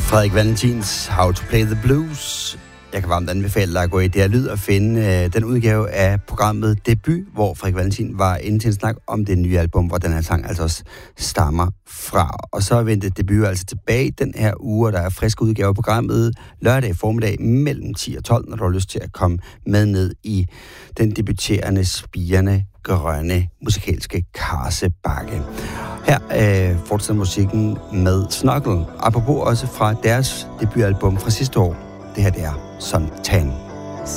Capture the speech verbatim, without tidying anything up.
Frederik Valentins How to Play the Blues. Jeg kan varmt anbefale dig at gå i D R Lyd og finde øh, den udgave af programmet Debut, hvor Frederik Valentin var inde til en snak om det nye album, hvor den her sang altså også stammer fra. Og så vendte Debut altså tilbage den her uge, og der er friske udgaver af programmet lørdag formiddag mellem ti og tolv, når du har lyst til at komme med ned i den debuterende, spirende, grønne musikalske Karsebakke. Her øh, fortsætter musikken med Snuggle, apropos også fra deres debutalbum fra sidste år. Det her det er Suntan.